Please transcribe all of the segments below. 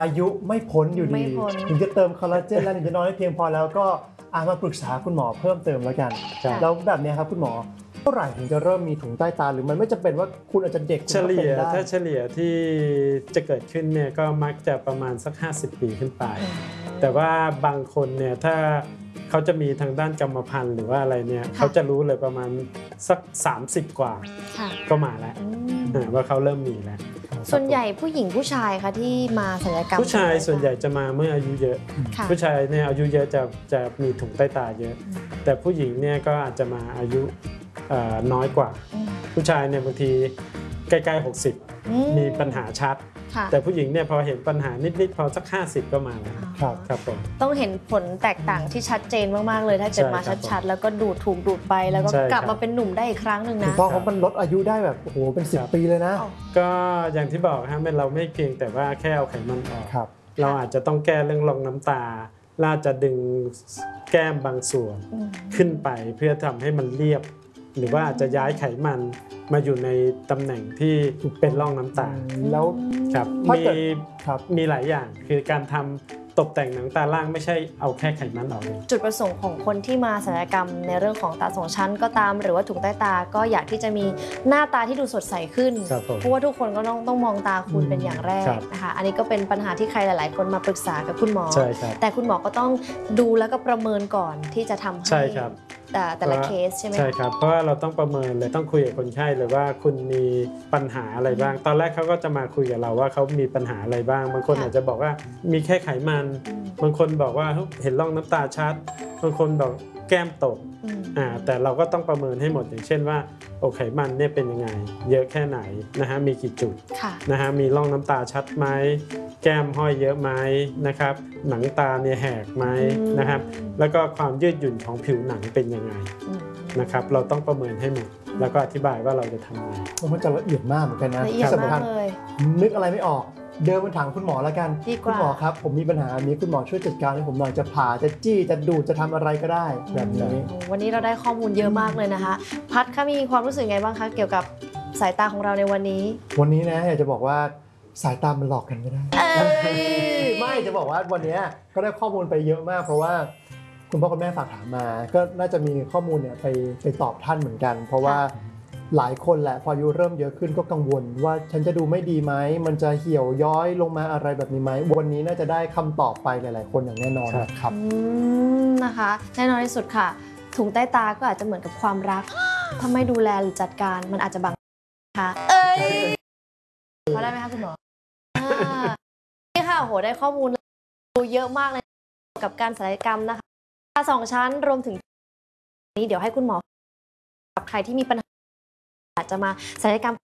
อายุไม่พ้นอยู่ดีถึงจะเติมคอลลาเจนแล้วถึงจะนอนให้เพียงพอแล้วก็มาปรึกษาคุณหมอเพิ่มเติมแล้วกันแล้วแบบนี้ครับคุณหมอเท่าไหร่ถึงจะเริ่มมีถุงใต้ตาหรือมันไม่จำเป็นว่าคุณอาจจะเด็กเฉลี่ยถ้าเฉลี่ยที่จะเกิดขึ้นเนี่ยก็มักจะประมาณสัก50 ปีขึ้นไปแต่ว่าบางคนเนี่ยถ้าเขาจะมีทางด้านกรรมพันธุ์หรือว่าอะไรเนี่ยเขาจะรู้เลยประมาณสัก30กว่าก็มาแล้วว่าเขาเริ่มมีแล้วส่วนใหญ่ผู้หญิงผู้ชายคะที่มาศัลยกรรมผู้ชายส่วนใหญ่จะมาเมื่ออายุเยอะผู้ชายเนี่ยอายุเยอะจะมีถุงใต้ตาเยอะแต่ผู้หญิงเนี่ยก็อาจจะมาอายุน้อยกว่าผู้ชายเนี่ยบางทีใกล้ๆ60มีปัญหาชัดแต่ผู้หญิงเนี่ยพอเห็นปัญหานิดๆพอสัก50ก็มาแล้วครับผมต้องเห็นผลแตกต่างที่ชัดเจนมากๆเลยถ้าเกิดมาชัดๆแล้วก็ถูกดูดไปแล้วก็กลับมาเป็นหนุ่มได้อีกครั้งหนึ่งนะเพราะมันลดอายุได้แบบโอ้โหเป็น10 ปีเลยนะก็อย่างที่บอกฮะเราไม่เพียงแต่ว่าแค่เอาไขมันออกเราอาจจะต้องแก้เรื่องรองน้ำตาล่าจะดึงแก้มบางส่วนขึ้นไปเพื่อทำให้มันเรียบหรือว่าอาจจะย้ายไขมันมาอยู่ในตำแหน่งที่เป็นร่องน้ำตาแล้วครับมีหลายอย่างคือการทำตกแต่งหนังตาล่างไม่ใช่เอาแค่ไขมันออกจุดประสงค์ของคนที่มาศัลยกรรมในเรื่องของตา2 ชั้นก็ตามหรือว่าถุงใต้ตาก็อยากที่จะมีหน้าตาที่ดูสดใสขึ้นเพราะว่าทุกคนก็ต้องมองตาคุณเป็นอย่างแรกนะคะอันนี้ก็เป็นปัญหาที่ใครหลายๆคนมาปรึกษากับคุณหมอแต่คุณหมอก็ต้องดูแล้วก็ประเมินก่อนที่จะทำให้แต่ละเคสใช่ไหมใช่ครับเพราะว่าเราต้องประเมินเลยต้องคุยกับคนไข้เลยว่าคุณมีปัญหาอะไรบ้างตอนแรกเขาก็จะมาคุยกับเราว่าเขามีปัญหาอะไรบ้างบางคนอาจจะบอกว่ามีแค่ไขมันบางคนบอกว่าเห็นร่องน้ำตาชัดบางคนบอกแก้มตกแต่เราก็ต้องประเมินให้หมดอย่างเช่นว่าไขมันเนี่ยเป็นยังไงเยอะแค่ไหนนะฮะมีกี่จุดนะฮะมีร่องน้ำตาชัดไหมแก้มห้อยเยอะไหมนะครับหนังตาเนี่ยแหกไหมนะครับแล้วก็ความยืดหยุ่นของผิวหนังเป็นยังไงนะครับเราต้องประเมินให้หมดแล้วก็อธิบายว่าเราจะทำอะไรมันจะละเอียดมากเหมือนกันนะที่สำคัญนึกอะไรไม่ออกเดินมาถามคุณหมอแล้วกันคุณหมอครับผมมีปัญหานี้คุณหมอช่วยจัดการให้ผมหน่อยจะผ่าจะจี้จะดูดจะทำอะไรก็ได้แบบนี้วันนี้เราได้ข้อมูลเยอะมากเลยนะคะพัดคะมีความรู้สึกไงบ้างคะเกี่ยวกับสายตาของเราในวันนี้นะอยากจะบอกว่าสายตามันหลอกกันไม่ได้ไม่จะบอกว่าวันนี้ก็ได้ข้อมูลไปเยอะมากเพราะว่าคุณพ่อคุณแม่ฝากถามมาก็น่าจะมีข้อมูลเนี่ยไปตอบท่านเหมือนกันเพราะว่าหลายคนแหละพออายุเริ่มเยอะขึ้นก็กังวลว่าฉันจะดูไม่ดีไหมมันจะเหี่ยวย้อยลงมาอะไรแบบนี้ไหมวันนี้น่าจะได้คำตอบไปหลายๆคนอย่างแน่นอนครับนะคะแน่นอนที่สุดค่ะถุงใต้ตาก็อาจจะเหมือนกับความรักถ้าไม่ดูแลหรือจัดการมันอาจจะบังค่ะพอได้ไหมคะคุณหมอนี่ค่ะโหได้ข้อมูลเยอะมากเลยกับการศัลยกรรมนะคะตา2 ชั้นรวมถึงนี้เดี๋ยวให้คุณหมอกับใครที่มีปัญหาอาจจะมาศัลยกรรม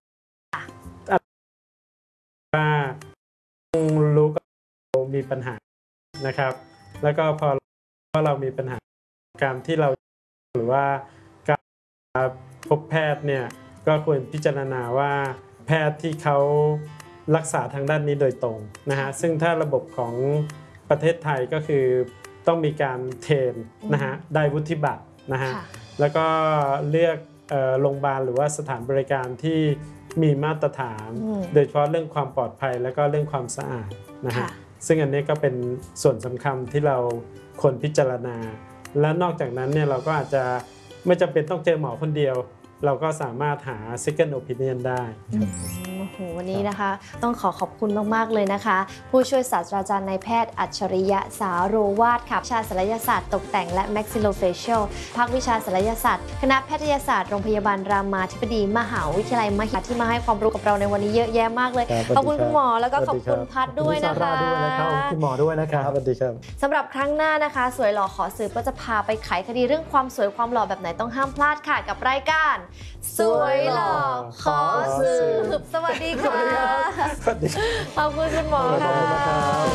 ว่ารู้ก็มีปัญหานะครับแล้วก็พอเรามีปัญหาการที่เราหรือว่าการพบแพทย์เนี่ยก็ควรพิจารณาว่าแพทย์ที่เขารักษาทางด้านนี้โดยตรงนะฮะซึ่งถ้าระบบของประเทศไทยก็คือต้องมีการเทรนนะฮะได้วุฒิบัตรนะฮะแล้วก็เลือกโรงพยาบาลหรือว่าสถานบริการที่มีมาตรฐานโดยเฉพาะเรื่องความปลอดภัยแล้วก็เรื่องความสะอาดนะฮะซึ่งอันนี้ก็เป็นส่วนสำคัญที่เราควรพิจารณาและนอกจากนั้นเนี่ยเราก็อาจจะไม่จำเป็นต้องเจอหมอคนเดียวเราก็สามารถหา second opinion ได้โอ้โหวันนี้นะคะต้องขอบคุณมากๆเลยนะคะผู้ช่วยศาสตราจารย์นายแพทย์อัจฉริยะสาโรวาทค่ะวิชาศัลยศาสตร์ตกแต่งและ maxillofacial ภาควิชาศัลยศาสตร์คณะแพทยศาสตร์โรงพยาบาลรามาธิบดีมหาวิทยาลัยมหิดลที่มาให้ความรู้กับเราในวันนี้เยอะแยะมากเลยขอบคุณคุณหมอแล้วก็ขอบคุณพัดด้วยนะคะคุณหมอด้วยนะครับสวัสดีครับสำหรับครั้งหน้านะคะสวยหล่อขอสืบก็จะพาไปไขคดีเรื่องความสวยความหล่อแบบไหนต้องห้ามพลาดค่ะกับรายการสวยหล่อขอสืบสวัสดีค่ะขอบคุณคุณหมอค่ะ